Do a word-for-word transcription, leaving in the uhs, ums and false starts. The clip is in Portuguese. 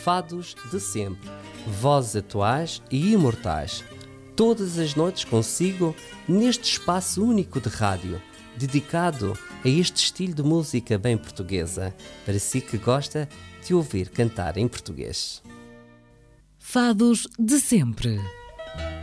fados de sempre, vozes atuais e imortais. Todas as noites consigo neste espaço único de rádio, dedicado a este estilo de música bem portuguesa, para si que gosta de ouvir cantar em português. Fados de sempre.